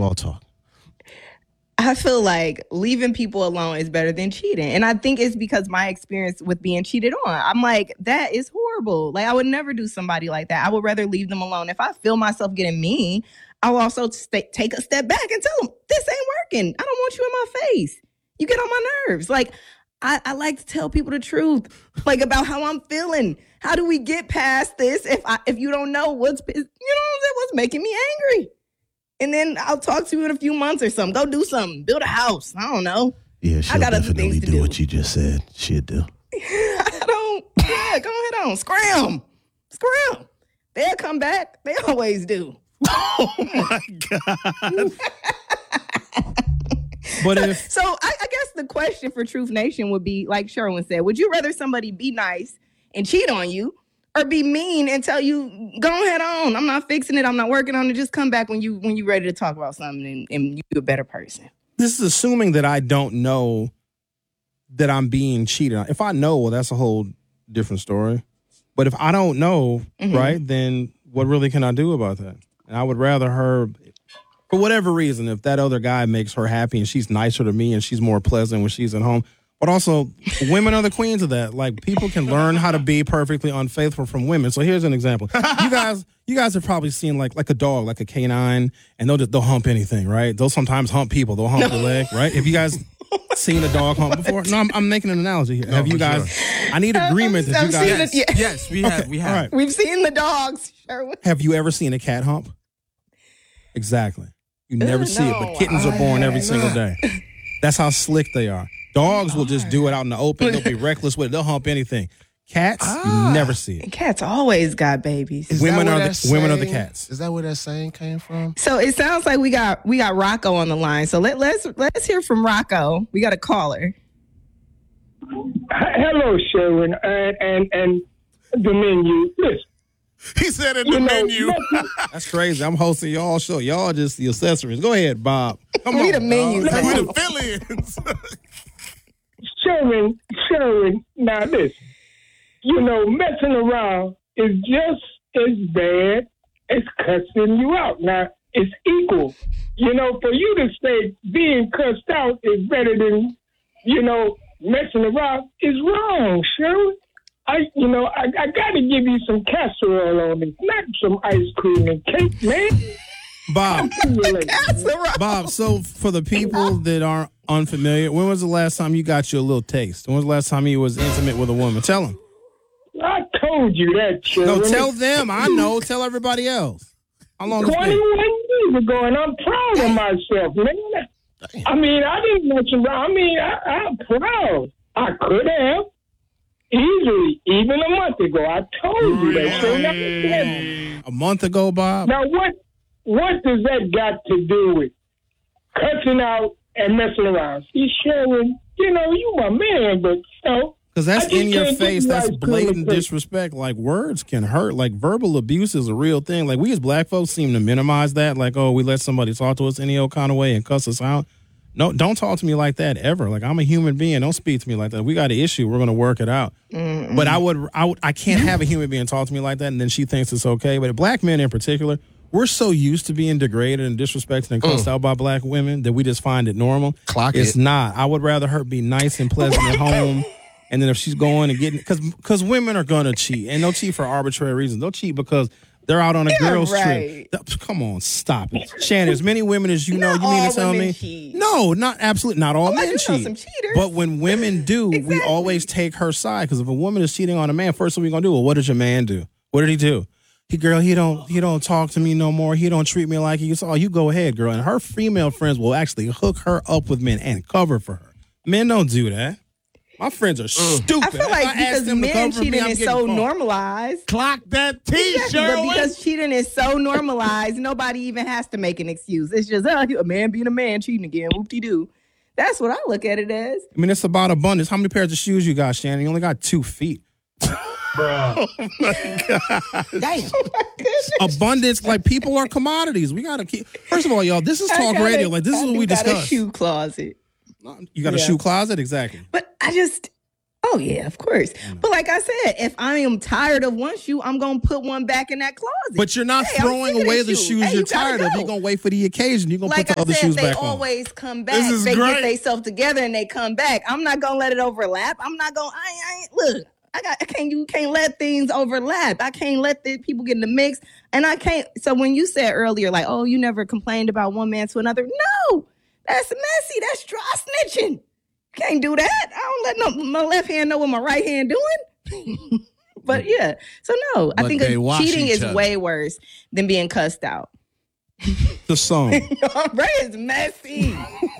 basketball talk. I feel like leaving people alone is better than cheating. And I think it's because my experience with being cheated on. I'm like, that is horrible. Like, I would never do somebody like that. I would rather leave them alone. If I feel myself getting mean, I will also take a step back and tell them, this ain't working. I don't want you in my face. You get on my nerves. Like, I like to tell people the truth, like, about how I'm feeling. How do we get past this if you don't know what's making me angry? And then I'll talk to you in a few months or something. Go do something. Build a house. I don't know. Yeah, she'll definitely do what you just said. She'll do. I don't. Yeah, go ahead on. Scram. They'll come back. They always do. Oh, my God. But so I guess the question for Truth Nation would be, like Sherwin said, would you rather somebody be nice and cheat on you, or be mean and tell you, go ahead on, I'm not fixing it, I'm not working on it, just come back when you ready to talk about something and you're a better person? This is assuming that I don't know that I'm being cheated on. If I know, well, that's a whole different story. But if I don't know, right, then what really can I do about that? And I would rather her, for whatever reason, if that other guy makes her happy and she's nicer to me and she's more pleasant when she's at home. But also, women are the queens of that. Like, people can learn how to be perfectly unfaithful from women. So here's an example. You guys have probably seen like a dog, like a canine, and they'll hump anything, right? They'll sometimes hump people. They'll hump the leg, right? Have you guys seen a dog hump before? No, I'm making an analogy here. Have you guys? Sure. I need agreement that you guys. Yes, we have. We have. Right. We've seen the dogs. Sure. Have you ever seen a cat hump? Exactly. You never see it, but kittens are born every single day. That's how slick they are. Dogs will just do it out in the open. They'll be reckless with it. They'll hump anything. Cats, you never see it. Cats always got babies. Women are the cats. Is that where that saying came from? So it sounds like we got Rocco on the line. So let's hear from Rocco. We got a caller. Hello, Sherwin, and the menu. Listen. He said in the menu. That's crazy. I'm hosting y'all show. Y'all just the accessories. Go ahead, Bob. Come on, the menu. We the fill-ins. Sherwin, now listen. Messing around is just as bad as cussing you out. Now, it's equal. For you to say being cussed out is better than, messing around is wrong, Sherwin. I got to give you some casserole on it, not some ice cream and cake, man. Bob, so for the people that aren't unfamiliar, when was the last time you got you a little taste? When was the last time you was intimate with a woman? Tell them. I told you that, Sherwin. No, tell them. I know. Tell everybody else. How long 21 years ago, and I'm proud of myself, man. I mean, I didn't mention, I'm proud. I could have. Easily, even a month ago. I told you that. So a month ago, Bob? Now, what does that got to do with cussing out and messing around? See, Sherwin, you my man, but, because that's in your face. That's blatant disrespect. Like, words can hurt. Like, verbal abuse is a real thing. Like, we as black folks seem to minimize that. Like, oh, we let somebody talk to us any old kind of way and cuss us out. No, don't talk to me like that ever. Like, I'm a human being. Don't speak to me like that. We got an issue. We're going to work it out. Mm-mm. But I can't have a human being talk to me like that, and then she thinks it's okay. But black men in particular, we're so used to being degraded and disrespected and cussed out by black women that we just find it normal. It's not. I would rather her be nice and pleasant at home. And then if she's going and getting, because women are going to cheat, and they'll cheat for arbitrary reasons. They'll cheat because they're out on a girls' trip. Come on, stop it. Shannon, as many women as you know, you mean to tell me? Cheat. No, not absolutely. Not all men cheat. Some cheaters. But when women do, we always take her side. Because if a woman is cheating on a man, first thing we're going to do, well, what did your man do? What did he do? He don't talk to me no more. He don't treat me like he used to. Oh, you go ahead, girl. And her female friends will actually hook her up with men and cover for her. Men don't do that. My friends are stupid. I feel like because men cheating is so normalized. Clock that T-shirt. But because cheating is so normalized, nobody even has to make an excuse. It's just a man being a man cheating again. Whoop-de-doo. That's what I look at it as. I mean, it's about abundance. How many pairs of shoes you got, Shannon? You only got 2 feet. Bro. Oh my God. Damn. Abundance, like, people are commodities. We got to keep. First of all, y'all, this is talk radio. Like, this is what we discuss. A shoe closet. You got a shoe closet? Exactly. But Oh, yeah, of course. But like I said, if I am tired of one shoe, I'm going to put one back in that closet. But you're not throwing away the shoes you're tired of. You're going to wait for the occasion. You're going to put the other shoes back on. They always come back. They get themselves together and they come back. I'm not going to let it overlap. I'm not going to, look, you can't let things overlap. I can't let the people get in the mix. And I can't. So when you said earlier, like, oh, you never complained about one man to another. No, that's messy. That's dry snitching. Can't do that. I don't let my left hand know what my right hand doing. But yeah, so no, I think cheating is way worse than being cussed out. The song. Ray is messy.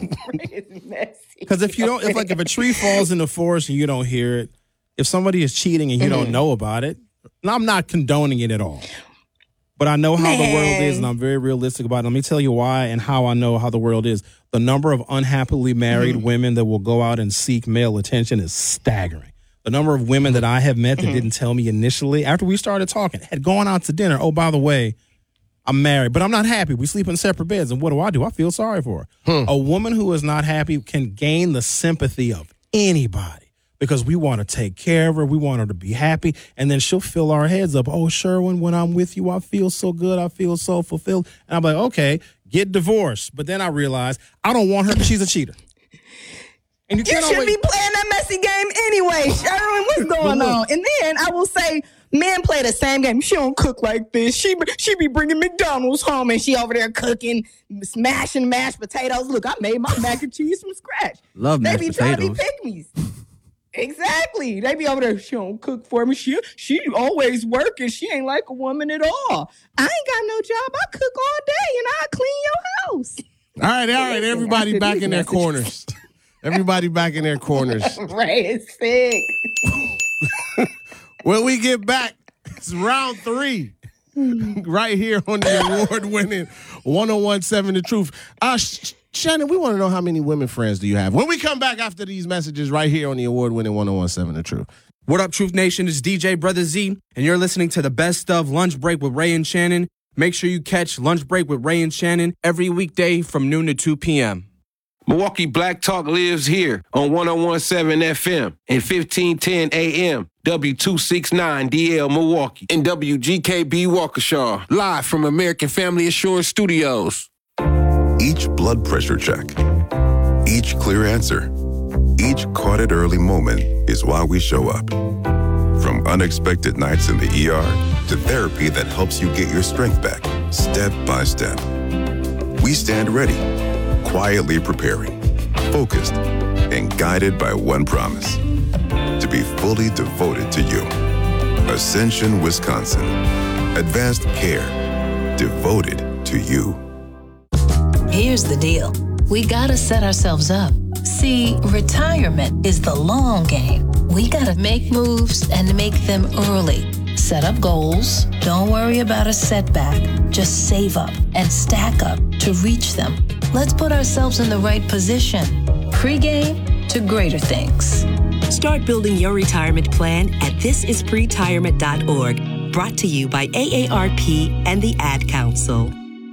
Because if a tree falls in the forest and you don't hear it, if somebody is cheating and you don't know about it, and I'm not condoning it at all. But I know how the world is, and I'm very realistic about it. Let me tell you why and how I know how the world is. The number of unhappily married women that will go out and seek male attention is staggering. The number of women that I have met that didn't tell me initially, after we started talking, had gone out to dinner. Oh, by the way, I'm married, but I'm not happy. We sleep in separate beds. And what do? I feel sorry for her. A woman who is not happy can gain the sympathy of anybody. Because we want to take care of her. We want her to be happy. And then she'll fill our heads up. Oh, Sherwin, when I'm with you, I feel so good. I feel so fulfilled. And I'm like, okay, get divorced. But then I realize I don't want her because she's a cheater. And you shouldn't be playing that messy game anyway, Sherwin. What's going on? And then I will say, men play the same game. She don't cook like this. She be bringing McDonald's home and she over there cooking, smashing mashed potatoes. Look, I made my mac and cheese from scratch. Love mashed potatoes. They be trying to be pick-me's. Exactly. They be over there, she don't cook for me. She always working. She ain't like a woman at all. I ain't got no job. I cook all day and I clean your house. All right. Everybody back in their corners. Everybody back in their corners. Ray is sick. When we get back, it's round 3. Right here on the award-winning 101.7 The Truth. Shannon, we want to know how many women friends do you have? When we come back after these messages right here on the award-winning 101.7 The Truth. What up, Truth Nation? It's DJ Brother Z, and you're listening to the best of Lunch Break with Ray and Shannon. Make sure you catch Lunch Break with Ray and Shannon every weekday from noon to 2 p.m. Milwaukee Black Talk lives here on 101.7 FM and 1510 AM. W269DL Milwaukee and WGKB Waukesha, live from American Family Assurance Studios. Each blood pressure check, each clear answer, each caught it early moment is why we show up. From unexpected nights in the ER to therapy that helps you get your strength back, step by step. We stand ready, quietly preparing, focused, and guided by one promise: to be fully devoted to you. Ascension, Wisconsin. Advanced care. Devoted to you. Here's the deal. We gotta set ourselves up. See, retirement is the long game. We gotta make moves and make them early. Set up goals. Don't worry about a setback. Just save up and stack up to reach them. Let's put ourselves in the right position. Pre-game to greater things. Start building your retirement plan at thisispretirement.org. Brought to you by AARP and the Ad Council.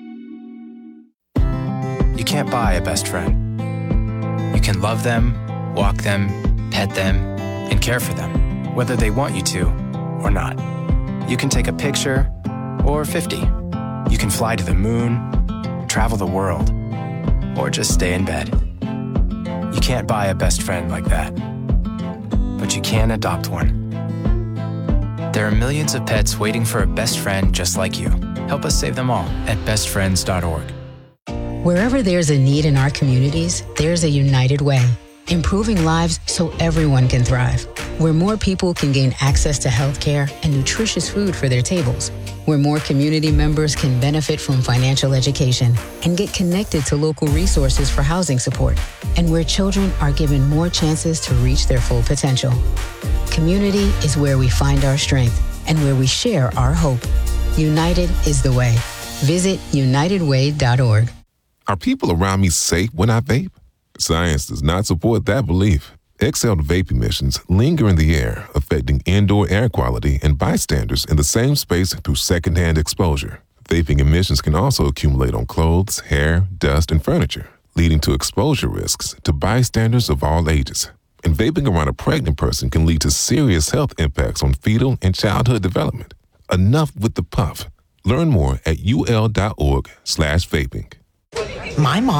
You can't buy a best friend. You can love them, walk them, pet them, and care for them, whether they want you to or not. You can take a picture or 50. You can fly to the moon, travel the world, or just stay in bed. You can't buy a best friend like that, but you can adopt one. There are millions of pets waiting for a best friend just like you. Help us save them all at bestfriends.org. Wherever there's a need in our communities, there's a United Way, improving lives so everyone can thrive. Where more people can gain access to healthcare and nutritious food for their tables. Where more community members can benefit from financial education and get connected to local resources for housing support. And where children are given more chances to reach their full potential. Community is where we find our strength and where we share our hope. United is the way. Visit unitedway.org. Are people around me safe when I vape? Science does not support that belief. Exhaled vape emissions linger in the air, affecting indoor air quality and bystanders in the same space through secondhand exposure. Vaping emissions can also accumulate on clothes, hair, dust, and furniture, leading to exposure risks to bystanders of all ages. And vaping around a pregnant person can lead to serious health impacts on fetal and childhood development. Enough with the puff. Learn more at ul.org/vaping. My mom